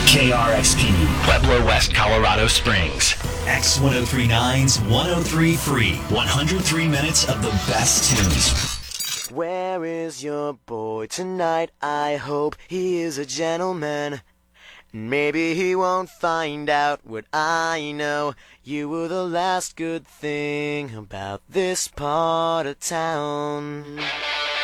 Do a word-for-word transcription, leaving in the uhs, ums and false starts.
K R X P, Pueblo West, Colorado Springs. X ten thirty-nine's one oh three Free. one hundred three minutes of the best tunes. Where is your boy tonight? I hope he is a gentleman. Maybe he won't find out what I know. You were the last good thing about this part of town.